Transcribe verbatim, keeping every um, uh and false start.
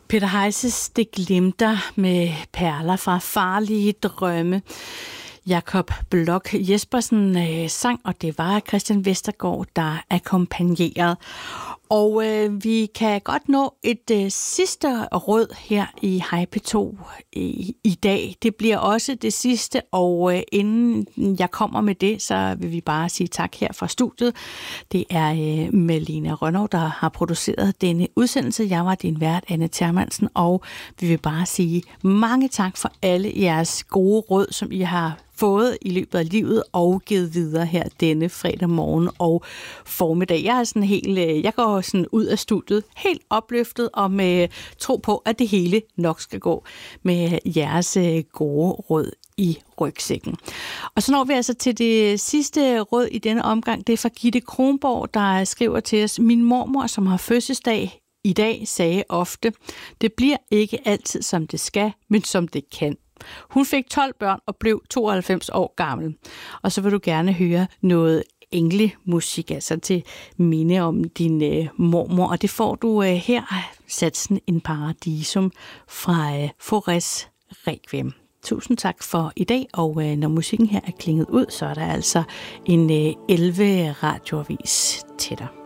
Peter Heises Det glimter med perler fra farlige drømme. Jakob Bloch Jespersen øh, sang, og det var Christian Vestergaard, der akkompagnerede. Og øh, vi kan godt nå et øh, sidste råd her i Hej P to i, i dag. Det bliver også det sidste, og øh, inden jeg kommer med det, så vil vi bare sige tak her fra studiet. Det er øh, Malene Rønnow, der har produceret denne udsendelse. Jeg var din vært, Anne Thermansen, og vi vil bare sige mange tak for alle jeres gode råd, som I har fået i løbet af livet og givet videre her denne fredag morgen og formiddag. Jeg er sådan helt, jeg går sådan ud af studiet helt opløftet og med tro på, at det hele nok skal gå med jeres gode råd i rygsækken. Og så når vi altså til det sidste råd i denne omgang. Det er fra Gitte Kronborg, der skriver til os: Min mormor, som har fødselsdag i dag, sagde ofte: det bliver ikke altid som det skal, men som det kan. Hun fik tolv børn og blev tooghalvfems år gammel. Og så vil du gerne høre noget englemusik, altså til minde om din øh, mormor. Og det får du øh, her, Satsen in Paradisum fra øh, Faurés Requiem. Tusind tak for i dag, og øh, når musikken her er klinget ud, så er der altså en øh, elleve radioavis til dig.